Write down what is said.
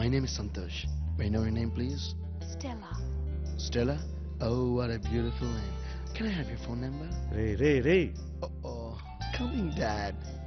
My name is Santosh. May I know your name, please? Stella. Stella? Oh, what a beautiful name. Can I have your phone number? Ray. Oh, coming, Dad.